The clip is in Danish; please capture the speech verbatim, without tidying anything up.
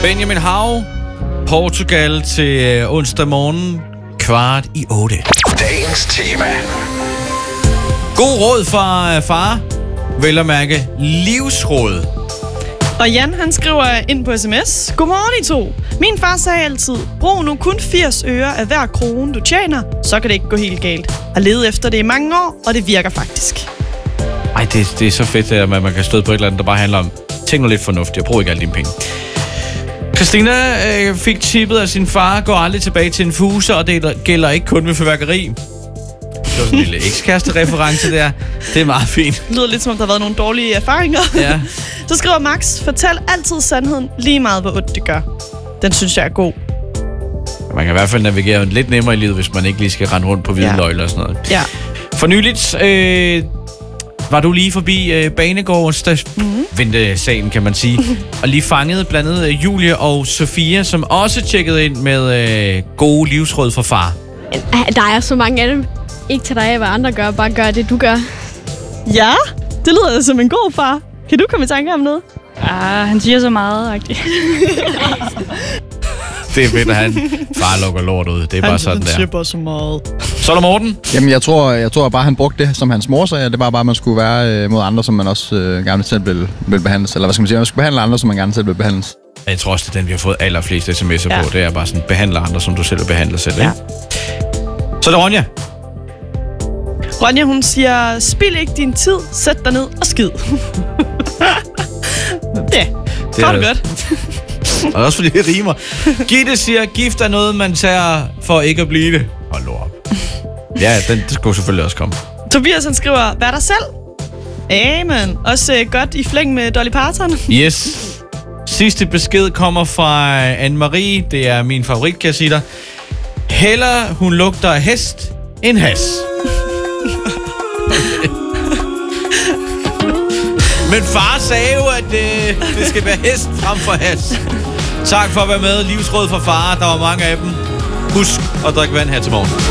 Benjamin Hav, Portugal til onsdag morgen, kvart i otte. Dagens tema. God råd fra far, vel at mærke livsråd. Og Jan, han skriver ind på sms: Godmorgen I to. Min far sagde altid, brug nu kun firs øre af hver krone, du tjener, så kan det ikke gå helt galt. Jeg har levet efter det i mange år, og det virker faktisk. Ej, det, det er så fedt, at man kan støde på et eller andet, der bare handler om, tænk nu lidt fornuftigt, og brug ikke alle dine penge. Christina øh, fik tippet af sin far, går aldrig tilbage til en fuse, og det gælder ikke kun ved fyrværkeri. Det var sådan en lille ekskæreste-reference der. Det er meget fint. Det lyder lidt som om, der har været nogle dårlige erfaringer. Ja. Så skriver Max, fortæl altid sandheden, lige meget hvor ondt det gør. Den synes jeg er god. Man kan i hvert fald navigere lidt nemmere i livet, hvis man ikke lige skal rende rundt på hvide Ja. løgler og sådan noget. Ja. For nyligt øh, var du lige forbi øh, Banegårds mm-hmm. ventesagen, kan man sige. Og lige fangede blandt andet øh, Julie og Sofia, som også tjekkede ind med øh, gode livsråd fra far. Der er så mange af dem. Ikke til dig, hvad andre gør, bare gør det, du gør. Ja, det lyder som en god far. Kan du komme i tanke om noget? Ah, han siger så meget, agtigt. Det er fedt, at han far lukker lort ud. Det er bare sådan der. Han tipper så meget. Så er der Morten. Jamen, jeg tror, jeg tror bare, han brugte det som hans mor sagde. Det var bare, at man skulle være øh, mod andre, som man også øh, gerne selv vil, vil behandles. Eller hvad skal man sige? Man skulle behandle andre, som man gerne selv vil behandles. Jeg tror også, det er den, vi har fået allerflest sms'er Ja. på. Det er bare sådan, behandle andre, som du selv vil behandle selv. Ikke? Ja. Så er der Ronja. Ronja, hun siger, spil ikke din tid, sæt dig ned og skid. Ja, det er det godt. Og også fordi det rimer. Gitte siger, gift er noget, man tager for ikke at blive det. Hold nu op. Ja, den skulle selvfølgelig også komme. Tobias, han skriver, vær dig selv. Amen. Også øh, godt i flæng med Dolly Parton. Yes. Sidste besked kommer fra Anne-Marie. Det er min favorit, kan jeg sige dig. Heller hun lugter af hest end has. Men far sagde jo, at øh, det skal være hest frem for has. Tak for at være med. Livsråd fra far. Der var mange af dem. Husk at drikke vand her til morgen.